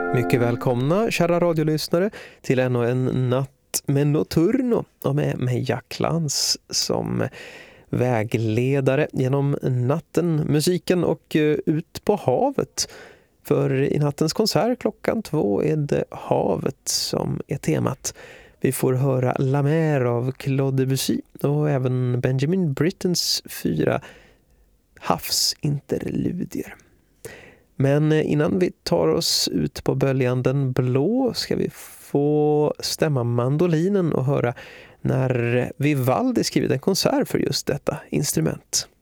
Mycket välkomna, kära radiolyssnare, till ännu en natt med Notturno och med mig Jack Lantz som vägledare genom natten, musiken och ut på havet. För i nattens konsert klockan 2 är det havet som är temat. Vi får höra La Mer av Claude Debussy och även Benjamin Brittens 4 havsinterludier. Men innan vi tar oss ut på böljanden blå ska vi få stämma mandolinen och höra när Vivaldi skrivit en konsert för just detta instrument.